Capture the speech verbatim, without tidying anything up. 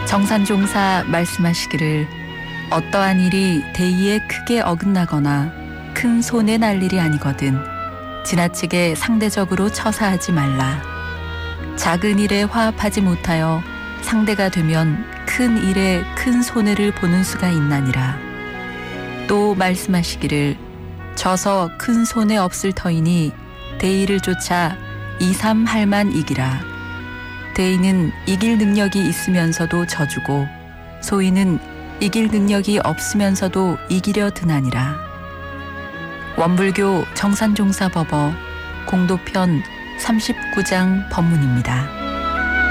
정산종사 말씀하시기를 어떠한 일이 대의에 크게 어긋나거나 큰 손해 날 일이 아니거든 지나치게 상대적으로 처사하지 말라. 작은 일에 화합하지 못하여 상대가 되면 큰 일에 큰 손해를 보는 수가 있나니라. 또 말씀하시기를 져서 큰 손해 없을 터이니 대의를 쫓아 이삼할만 이기라. 대의는 이길 능력이 있으면서도 져주고 소위는 이길 능력이 없으면서도 이기려 드나니라. 원불교 정산종사법어 공도편 삼십구 장 법문입니다.